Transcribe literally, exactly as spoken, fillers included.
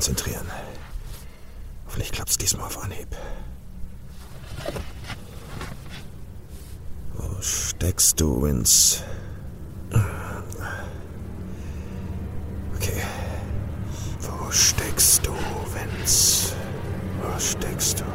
konzentrieren. Vielleicht klappt's diesmal auf Anhieb. Wo steckst du, Vince? Okay. Wo steckst du, Vince? Wo steckst du?